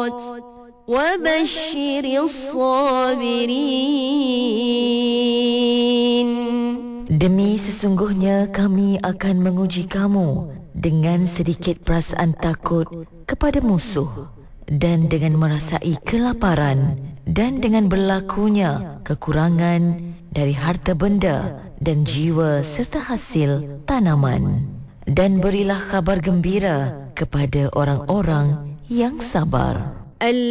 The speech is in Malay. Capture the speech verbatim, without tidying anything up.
وبشر الصابرين. Demi sesungguhnya kami akan menguji kamu dengan sedikit perasaan takut kepada musuh dan dengan merasai kelaparan dan dengan berlakunya kekurangan dari harta benda dan jiwa serta hasil tanaman. Dan berilah khabar gembira kepada orang-orang yang sabar.